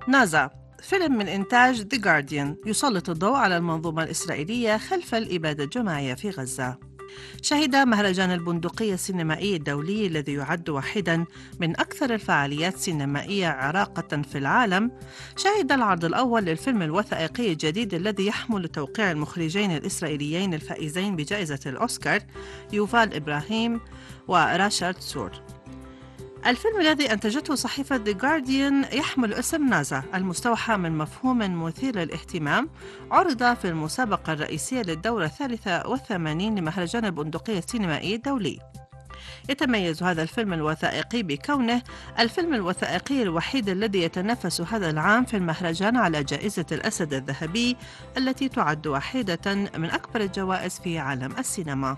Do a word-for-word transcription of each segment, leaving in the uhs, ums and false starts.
نازا، فيلم من إنتاج The Guardian يسلط الضوء على المنظومة الإسرائيلية خلف الإبادة الجماعية في غزة. شهد مهرجان البندقية السينمائي الدولي الذي يعد واحدا من أكثر الفعاليات السينمائية عراقة في العالم، شهد العرض الأول للفيلم الوثائقي الجديد الذي يحمل توقيع المخرجين الإسرائيليين الفائزين بجائزة الأوسكار يوفال إبراهيم وراشارد سور. الفيلم الذي أنتجته صحيفة The Guardian يحمل اسم نازا المستوحى من مفهوم مثير للاهتمام، عرض في المسابقة الرئيسية للدورة الثالثة والثمانين لمهرجان البندقية السينمائي الدولي. يتميز هذا الفيلم الوثائقي بكونه الفيلم الوثائقي الوحيد الذي يتنافس هذا العام في المهرجان على جائزة الأسد الذهبي التي تعد واحدة من أكبر الجوائز في عالم السينما.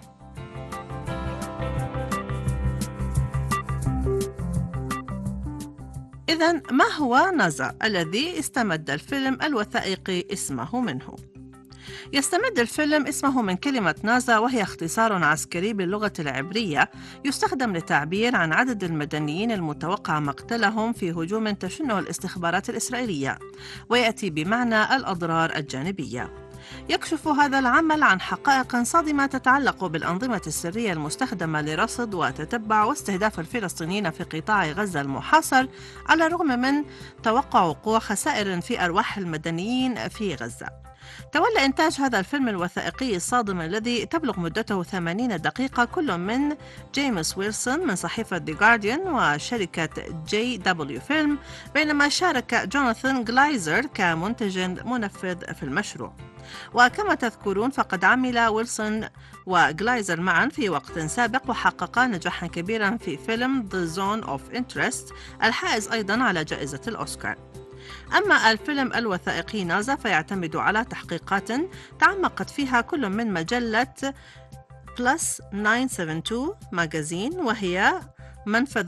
إذن ما هو نازا الذي استمد الفيلم الوثائقي اسمه منه؟ يستمد الفيلم اسمه من كلمة نازا، وهي اختصار عسكري باللغة العبرية يستخدم للتعبير عن عدد المدنيين المتوقع مقتلهم في هجوم تشنه الاستخبارات الإسرائيلية، ويأتي بمعنى الأضرار الجانبية. يكشف هذا العمل عن حقائق صادمة تتعلق بالأنظمة السرية المستخدمة لرصد وتتبع واستهداف الفلسطينيين في قطاع غزة المحاصر، على الرغم من توقع وقوع خسائر في أرواح المدنيين في غزة. تولى إنتاج هذا الفيلم الوثائقي الصادم الذي تبلغ مدته ثمانين دقيقة كل من جيمس ويلسون من صحيفة The Guardian وشركة جي دبليو فيلم، بينما شارك جوناثان غلايزر كمنتج منفذ في المشروع. وكما تذكرون فقد عمل ويلسون وغلايزر معا في وقت سابق وحققا نجاحا كبيرا في فيلم The Zone of Interest الحائز أيضا على جائزة الأوسكار. أما الفيلم الوثائقي نازا فيعتمد على تحقيقات تعمقت فيها كل من مجلة بلس تسعمائة واتنين وسبعين ماجازين، وهي منفذ